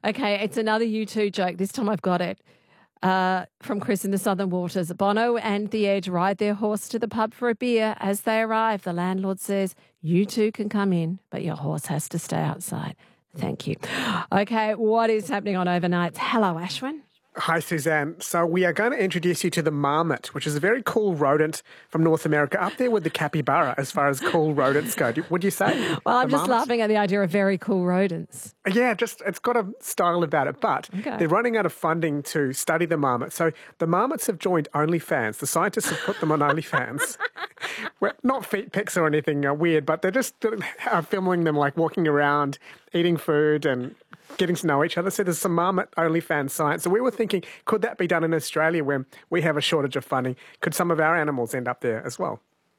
Okay, it's another U2 joke. This time I've got it. From Chris in the Southern Waters. Bono and The Edge ride their horse to the pub for a beer. As they arrive, the landlord says, "You two can come in, but your horse has to stay outside." Thank you. Okay, what is happening on Overnights? Hello, Ashwin. Hi, Suzanne. So we are going to introduce you to the marmot, which is a very cool rodent from North America, up there with the capybara as far as cool rodents go. Would you say? Well, I'm just laughing at the idea of very cool rodents. Yeah, it's got a style about it, but they're running out of funding to study the marmot. So the marmots have joined OnlyFans. The scientists have put them on OnlyFans. Well, not feet pics or anything weird, but they're just filming them like walking around, eating food and getting to know each other. So there's some marmot OnlyFans science. So we were thinking, could that be done in Australia where we have a shortage of funding? Could some of our animals end up there as well?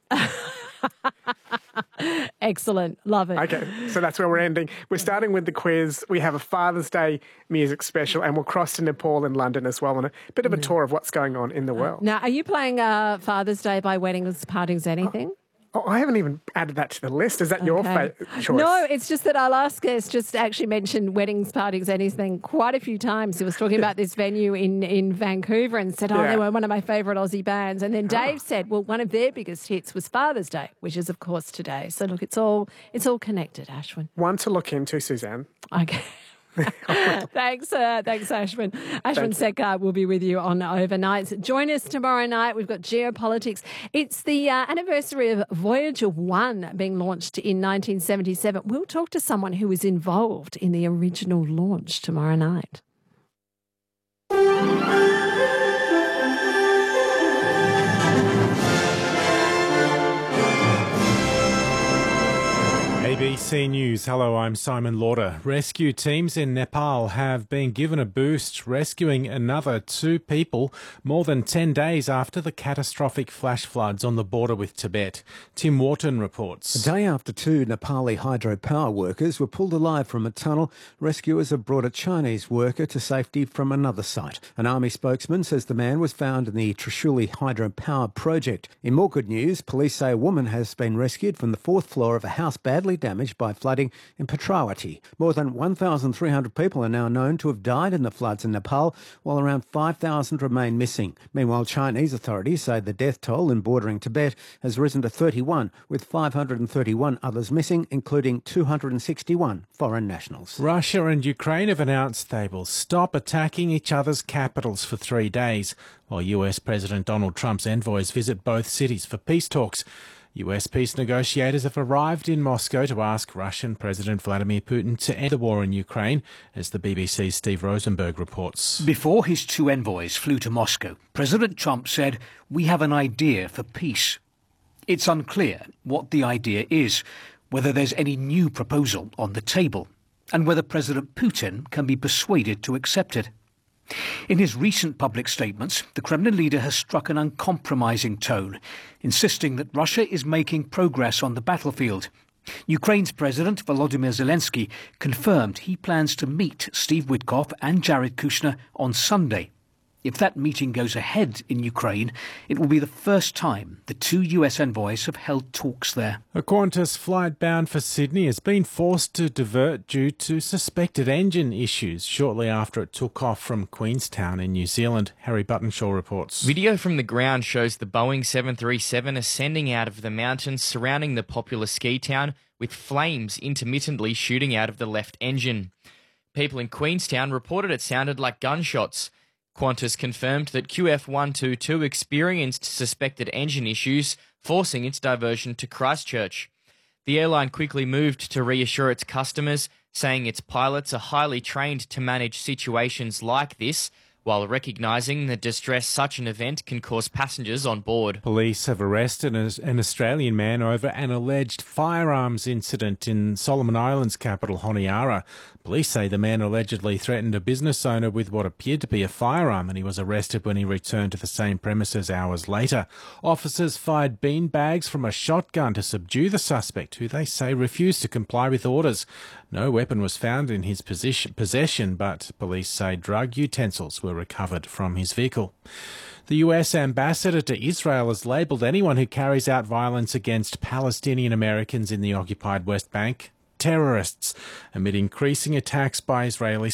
Excellent. Love it. Okay, so that's where we're ending. We're starting with the quiz. We have a Father's Day music special, and we'll cross to Nepal and London as well, and a bit of a tour of what's going on in the world. Now, are you playing Father's Day by Weddings, Partings, Anything? Oh, I haven't even added that to the list. Is that your choice? No, it's just that our last guest just actually mentioned Weddings, Partings, Anything quite a few times. He was talking about this venue in Vancouver and said, they were one of my favourite Aussie bands. And then Dave said, well, one of their biggest hits was Father's Day, which is, of course, today. So, look, it's all connected, Ashwin. One to look into, Suzanne. Okay. Thanks, Ashwin. Ashwin Sekhar will be with you on Overnights. Join us tomorrow night. We've got geopolitics. It's the anniversary of Voyager 1 being launched in 1977. We'll talk to someone who was involved in the original launch tomorrow night. ABC News. Hello, I'm Simon Lauder. Rescue teams in Nepal have been given a boost, rescuing another 2 people more than 10 days after the catastrophic flash floods on the border with Tibet. Tim Wharton reports. A day after 2 Nepali hydropower workers were pulled alive from a tunnel, rescuers have brought a Chinese worker to safety from another site. An army spokesman says the man was found in the Trishuli hydropower project. In more good news, police say a woman has been rescued from the 4th floor of a house badly damaged by flooding in Petrawati. More than 1,300 people are now known to have died in the floods in Nepal, while around 5,000 remain missing. Meanwhile, Chinese authorities say the death toll in bordering Tibet has risen to 31, with 531 others missing, including 261 foreign nationals. Russia and Ukraine have announced they will stop attacking each other's capitals for 3 days, while US President Donald Trump's envoys visit both cities for peace talks. US peace negotiators have arrived in Moscow to ask Russian President Vladimir Putin to end the war in Ukraine, as the BBC's Steve Rosenberg reports. Before his 2 envoys flew to Moscow, President Trump said, "We have an idea for peace." It's unclear what the idea is, whether there's any new proposal on the table, and whether President Putin can be persuaded to accept it. In his recent public statements, the Kremlin leader has struck an uncompromising tone, insisting that Russia is making progress on the battlefield. Ukraine's President Volodymyr Zelensky confirmed he plans to meet Steve Witkoff and Jared Kushner on Sunday. If that meeting goes ahead in Ukraine, it will be the first time the 2 US envoys have held talks there. A Qantas flight bound for Sydney has been forced to divert due to suspected engine issues shortly after it took off from Queenstown in New Zealand. Harry Buttonshaw reports. Video from the ground shows the Boeing 737 ascending out of the mountains surrounding the popular ski town, with flames intermittently shooting out of the left engine. People in Queenstown reported it sounded like gunshots. Qantas confirmed that QF122 experienced suspected engine issues, forcing its diversion to Christchurch. The airline quickly moved to reassure its customers, saying its pilots are highly trained to manage situations like this, while recognising the distress such an event can cause passengers on board. Police have arrested an Australian man over an alleged firearms incident in Solomon Islands' capital, Honiara. Police say the man allegedly threatened a business owner with what appeared to be a firearm, and he was arrested when he returned to the same premises hours later. Officers fired beanbags from a shotgun to subdue the suspect, who they say refused to comply with orders. No weapon was found in his possession, but police say drug utensils were recovered from his vehicle. The US ambassador to Israel has labelled anyone who carries out violence against Palestinian Americans in the occupied West Bank terrorists, amid increasing attacks by Israeli